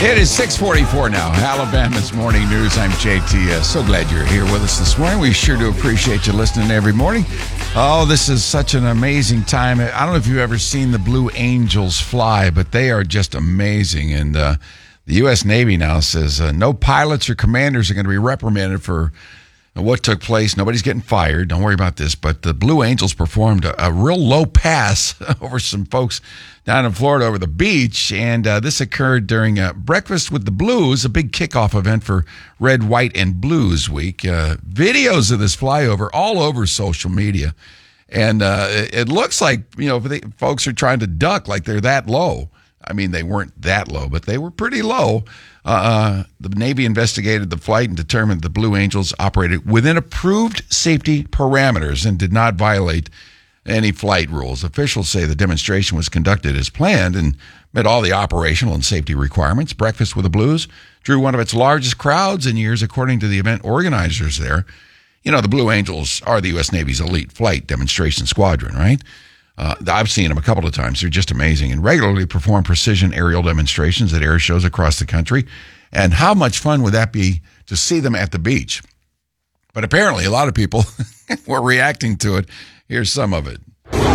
It is 6:44 now. Alabama's Morning News. I'm JT. So glad you're here with us this morning. We sure do appreciate you listening every morning. Oh, this is such an amazing time. I don't know if you've ever seen the Blue Angels fly, but they are just amazing. And the U.S. Navy now says no pilots or commanders are going to be reprimanded for what took place. Nobody's getting fired. Don't worry about this. But the Blue Angels performed a real low pass over some folks down in Florida over the beach. And this occurred during Breakfast with the Blues, a big kickoff event for Red, White, and Blues Week. Videos of this flyover all over social media. And it looks like, folks are trying to duck like they're that low. I mean, they weren't that low, but they were pretty low. The Navy investigated the flight and determined the Blue Angels operated within approved safety parameters and did not violate any flight rules. Officials say the demonstration was conducted as planned and met all the operational and safety requirements. Breakfast with the Blues drew one of its largest crowds in years, according to the event organizers there. The Blue Angels are the U.S. Navy's elite flight demonstration squadron, right? I've seen them a couple of times. They're just amazing and regularly perform precision aerial demonstrations at air shows across the country. And how much fun would that be to see them at the beach? But apparently a lot of people were reacting to it. Here's some of it.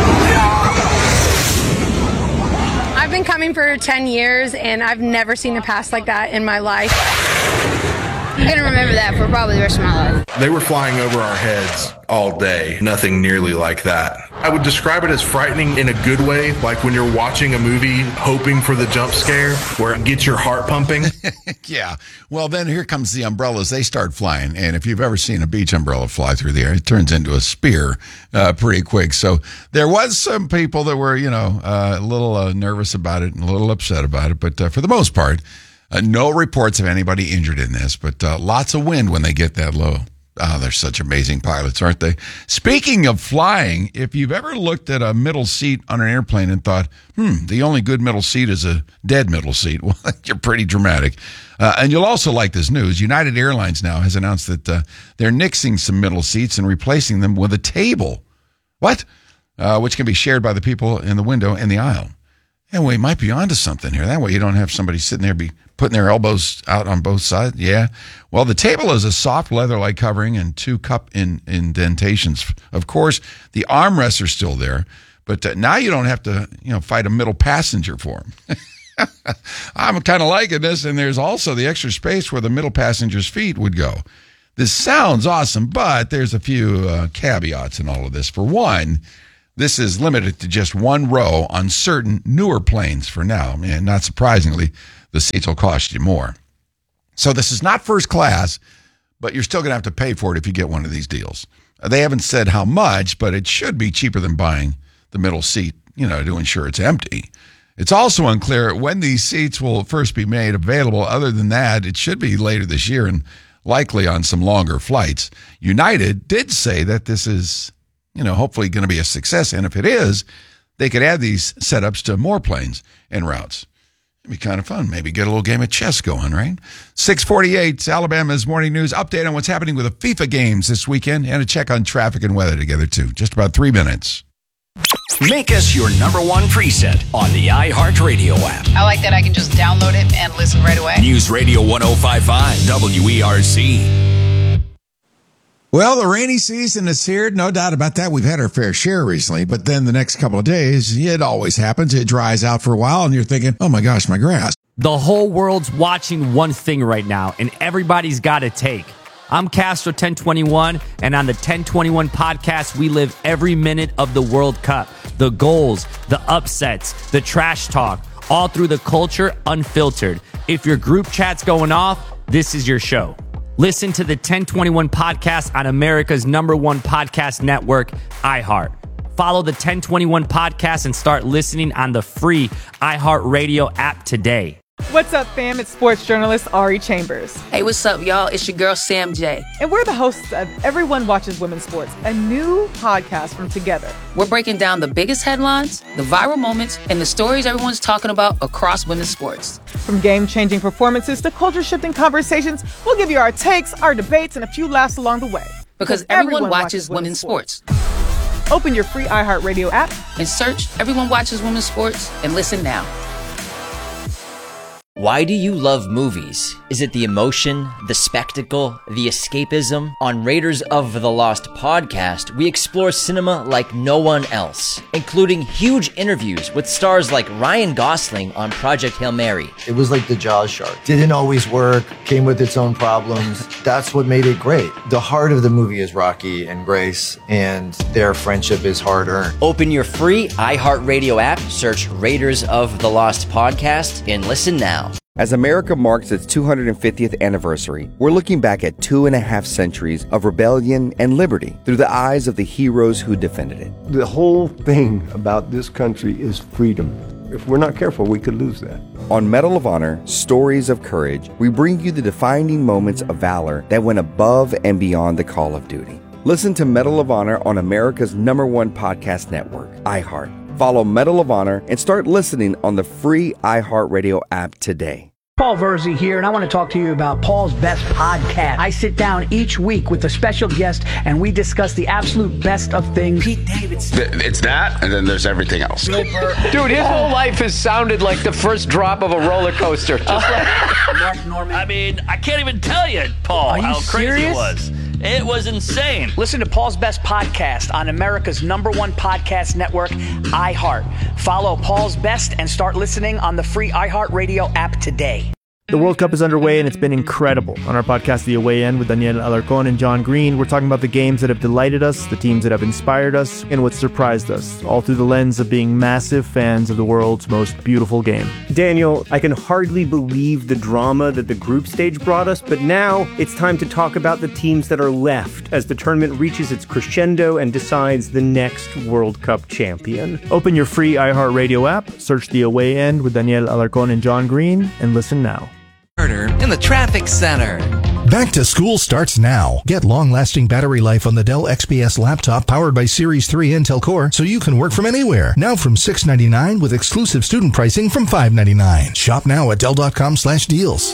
I've been coming for 10 years, and I've never seen a pass like that in my life. I'm going to remember that for probably the rest of my life. They were flying over our heads all day. Nothing nearly like that. I would describe it as frightening in a good way, like when you're watching a movie hoping for the jump scare where it gets your heart pumping. Yeah. Well, then here comes the umbrellas. They start flying. And if you've ever seen a beach umbrella fly through the air, it turns into a spear pretty quick. So there was some people that were, a little nervous about it and a little upset about it. But for the most part, no reports of anybody injured in this, but lots of wind when they get that low. Oh, they're such amazing pilots, aren't they? Speaking of flying, if you've ever looked at a middle seat on an airplane and thought, the only good middle seat is a dead middle seat, well, you're pretty dramatic. And you'll also like this news. United Airlines now has announced that they're nixing some middle seats and replacing them with a table. What? Which can be shared by the people in the window and the aisle. And we might be onto something here. That way you don't have somebody sitting there putting their elbows out on both sides. Yeah. Well, the table is a soft leather-like covering and 2 cup indentations. Of course, the armrests are still there, but now you don't have to, fight a middle passenger for them. I'm kind of liking this, and there's also the extra space where the middle passenger's feet would go. This sounds awesome, but there's a few caveats in all of this. For one, this is limited to just 1 row on certain newer planes for now. And not surprisingly, the seats will cost you more. So this is not first class, but you're still going to have to pay for it if you get one of these deals. They haven't said how much, but it should be cheaper than buying the middle seat, to ensure it's empty. It's also unclear when these seats will first be made available. Other than that, it should be later this year and likely on some longer flights. United did say that this is hopefully going to be a success. And if it is, they could add these setups to more planes and routes. It'd be kind of fun. Maybe get a little game of chess going, right? 6:48, Alabama's Morning News. Update on what's happening with the FIFA games this weekend and a check on traffic and weather together, too. Just about 3 minutes. Make us your number one preset on the iHeartRadio app. I like that I can just download it and listen right away. News Radio 105.5 WERC. Well, the rainy season is here. No doubt about that. We've had our fair share recently, but then the next couple of days, it always happens. It dries out for a while, and you're thinking, oh my gosh, my grass. The whole world's watching one thing right now, and everybody's got a take. I'm Castro 1021, and on the 1021 podcast, we live every minute of the World Cup. The goals, the upsets, the trash talk, all through the culture, unfiltered. If your group chat's going off, this is your show. Listen to the 1021 podcast on America's #1 podcast network, iHeart. Follow the 1021 podcast and start listening on the free iHeartRadio app today. What's up, fam? It's sports journalist Ari Chambers. Hey, what's up, y'all? It's your girl, Sam J. And we're the hosts of Everyone Watches Women's Sports, a new podcast from Together. We're breaking down the biggest headlines, the viral moments, and the stories everyone's talking about across women's sports. From game-changing performances to culture-shifting conversations, we'll give you our takes, our debates, and a few laughs along the way. Because everyone watches women's sports. Open your free iHeartRadio app and search Everyone Watches Women's Sports and listen now. Why do you love movies? Is it the emotion, the spectacle, the escapism? On Raiders of the Lost podcast, we explore cinema like no one else, including huge interviews with stars like Ryan Gosling on Project Hail Mary. It was like the Jaws shark. Didn't always work, came with its own problems. That's what made it great. The heart of the movie is Rocky and Grace, and their friendship is hard-earned. Open your free iHeartRadio app, search Raiders of the Lost podcast, and listen now. As America marks its 250th anniversary, we're looking back at 2.5 centuries of rebellion and liberty through the eyes of the heroes who defended it. The whole thing about this country is freedom. If we're not careful, we could lose that. On Medal of Honor, Stories of Courage, we bring you the defining moments of valor that went above and beyond the call of duty. Listen to Medal of Honor on America's #1 podcast network, iHeart. Follow Medal of Honor and start listening on the free iHeartRadio app today. Paul Verzi here, and I want to talk to you about Paul's Best Podcast. I sit down each week with a special guest, and we discuss the absolute best of things. Pete Davidson. It's that, and then there's everything else. Dude, his whole life has sounded like the first drop of a roller coaster. Just like Mark Norman. I mean, I can't even tell you, Paul, how crazy it was. It was insane. Listen to Paul's Best Podcast on America's #1 podcast network, iHeart. Follow Paul's Best and start listening on the free iHeartRadio app today. The World Cup is underway, and it's been incredible. On our podcast, The Away End, with Daniel Alarcón and John Green, we're talking about the games that have delighted us, the teams that have inspired us, and what surprised us, all through the lens of being massive fans of the world's most beautiful game. Daniel, I can hardly believe the drama that the group stage brought us, but now it's time to talk about the teams that are left as the tournament reaches its crescendo and decides the next World Cup champion. Open your free iHeartRadio app, search The Away End with Daniel Alarcón and John Green, and listen now. In the traffic center. Back to school starts now. Get long-lasting battery life on the Dell XPS laptop powered by Series 3 Intel Core so you can work from anywhere. Now from $699 with exclusive student pricing from $599. Shop now at Dell.com/deals.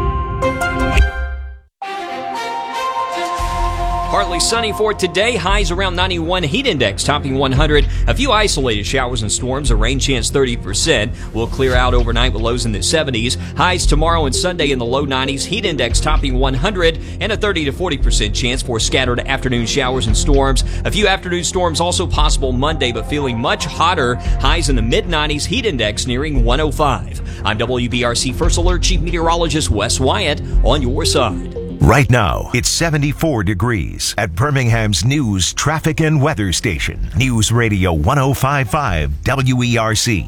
Partly sunny for today. Highs around 91. Heat index topping 100. A few isolated showers and storms. A rain chance 30%. Will clear out overnight with lows in the 70s. Highs tomorrow and Sunday in the low 90s. Heat index topping 100. And a 30 to 40% chance for scattered afternoon showers and storms. A few afternoon storms also possible Monday, but feeling much hotter. Highs in the mid-90s. Heat index nearing 105. I'm WBRC First Alert Chief Meteorologist Wes Wyatt on your side. Right now, it's 74 degrees at Birmingham's News, Traffic, and Weather Station. News Radio 105.5 WERC.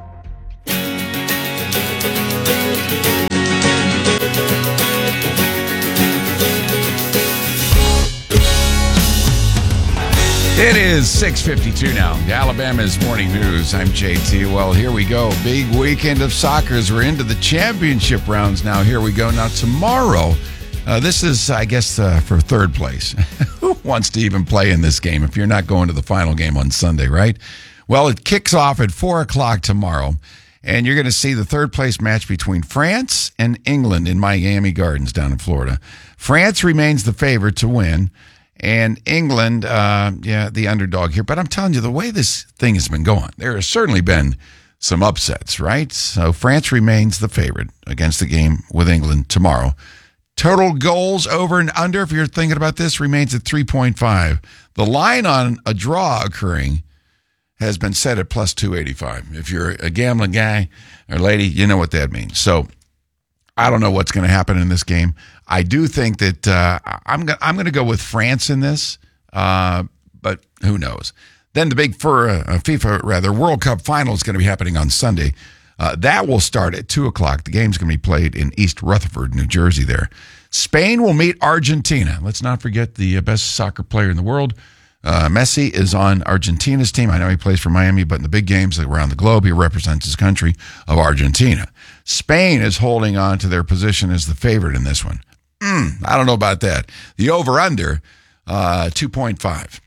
It is 6:52 now. Alabama's Morning News. I'm JT. Well, here we go. Big weekend of soccer as we're into the championship rounds now. Here we go. Now, tomorrow... this is, I guess, for third place. Who wants to even play in this game if you're not going to the final game on Sunday, right? Well, it kicks off at 4 o'clock tomorrow, and you're going to see the third place match between France and England in Miami Gardens down in Florida. France remains the favorite to win, and England, the underdog here. But I'm telling you, the way this thing has been going, there has certainly been some upsets, right? So France remains the favorite against the game with England tomorrow. Total goals over and under, if you're thinking about this, remains at 3.5. The line on a draw occurring has been set at plus 285. If you're a gambling guy or lady, you know what that means. So I don't know what's going to happen in this game. I do think that I'm going to go with France in this, but who knows? Then the big FIFA World Cup final is going to be happening on Sunday. That will start at 2 o'clock. The game's going to be played in East Rutherford, New Jersey there. Spain will meet Argentina. Let's not forget the best soccer player in the world. Messi is on Argentina's team. I know he plays for Miami, but in the big games around the globe, he represents his country of Argentina. Spain is holding on to their position as the favorite in this one. I don't know about that. The over-under, 2.5.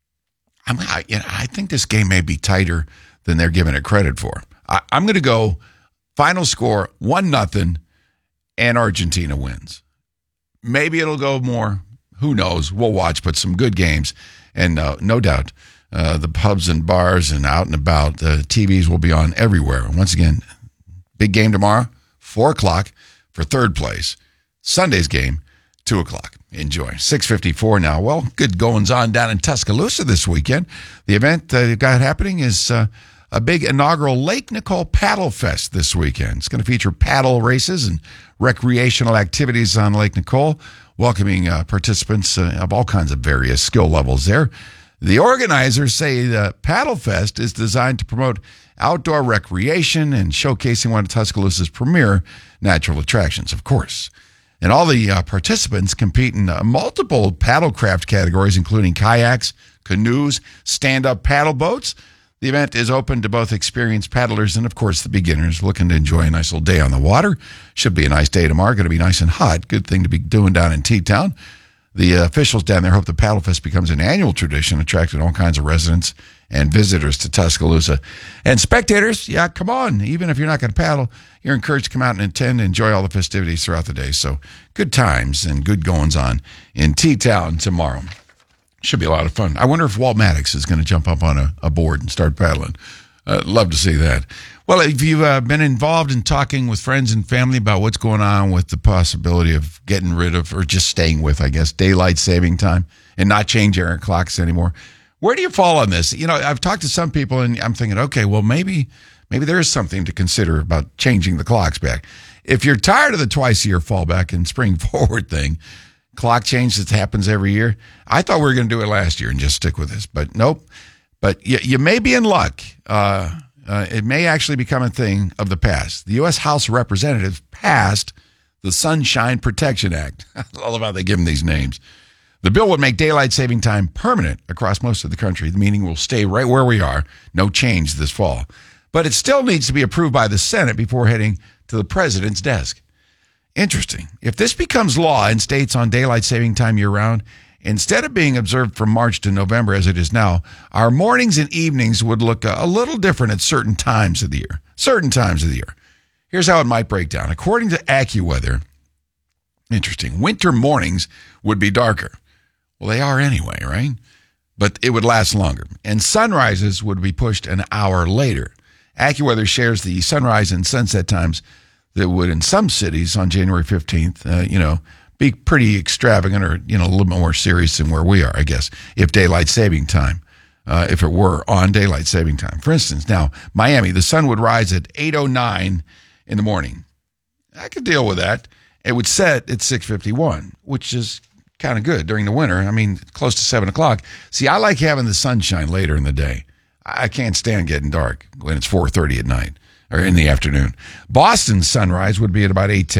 I think this game may be tighter than they're giving it credit for. I'm going to go final score 1-0 and Argentina wins. Maybe it'll go more. Who knows? We'll watch, but some good games. And no doubt, the pubs and bars and out and about, the TVs will be on everywhere. Once again, big game tomorrow, 4 o'clock for third place. Sunday's game, 2 o'clock. Enjoy. 6:54 now. Well, good goings on down in Tuscaloosa this weekend. The event that got happening is a big inaugural Lake Nicole Paddle Fest this weekend. It's going to feature paddle races and recreational activities on Lake Nicole, welcoming participants of all kinds of various skill levels there. The organizers say the Paddle Fest is designed to promote outdoor recreation and showcasing one of Tuscaloosa's premier natural attractions, of course. And all the participants compete in multiple paddlecraft categories, including kayaks, canoes, stand-up paddle boats. The event is open to both experienced paddlers and, of course, the beginners looking to enjoy a nice little day on the water. Should be a nice day tomorrow. Going to be nice and hot. Good thing to be doing down in T-Town. The officials down there hope the Paddle Fest becomes an annual tradition, attracting all kinds of residents and visitors to Tuscaloosa. And spectators, yeah, come on. Even if you're not going to paddle, you're encouraged to come out and attend and enjoy all the festivities throughout the day. So good times and good goings on in T-Town tomorrow. Should be a lot of fun. I wonder if Walt Maddox is going to jump up on a board and start paddling. Love to see that. Well, if you've been involved in talking with friends and family about what's going on with the possibility of getting rid of, or just staying with, I guess, daylight saving time and not changing our clocks anymore, where do you fall on this? You know, I've talked to some people and I'm thinking, okay, well, maybe there is something to consider about changing the clocks back. If you're tired of the twice-a-year fallback and spring forward thing, clock change that happens every year, I thought we were going to do it last year and just stick with this, but nope. But you may be in luck. It may actually become a thing of the past. The U.S. House of Representatives passed the Sunshine Protection Act. I love how they give them these names. The bill would make daylight saving time permanent across most of the country, meaning we'll stay right where we are, no change this fall. But it still needs to be approved by the Senate before heading to the president's desk. Interesting. If this becomes law in states on daylight saving time year-round, instead of being observed from March to November as it is now, our mornings and evenings would look a little different at certain times of the year. Certain times of the year. Here's how it might break down. According to AccuWeather, interesting, winter mornings would be darker. Well, they are anyway, right? But it would last longer. And sunrises would be pushed an hour later. AccuWeather shares the sunrise and sunset times that would, in some cities on January 15th, be pretty extravagant or, a little bit more serious than where we are, I guess, if daylight saving time, if it were on daylight saving time. For instance, now, Miami, the sun would rise at 8:09 in the morning. I could deal with that. It would set at 6:51, which is kind of good during the winter. I mean, close to 7 o'clock. See, I like having the sunshine later in the day. I can't stand getting dark when it's 4:30 at night or in the afternoon. Boston's sunrise would be at about 8:10.